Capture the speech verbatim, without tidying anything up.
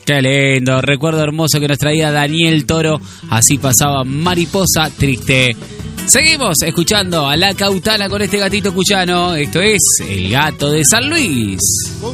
Qué lindo, recuerdo hermoso que nos traía Daniel Toro. Así pasaba Mariposa Triste. Seguimos escuchando a La Cautana con este gatito cuyano. Esto es El Gato de San Luis.